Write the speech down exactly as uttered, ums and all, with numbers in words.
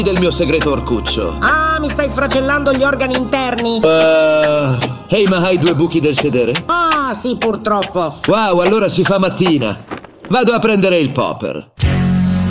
del mio segreto orcuccio. Ah, mi stai sfracellando gli organi interni? Uh, Ehi, ma hai due buchi del sedere? Ah, sì, purtroppo. Wow, allora si fa mattina. Vado a prendere il popper.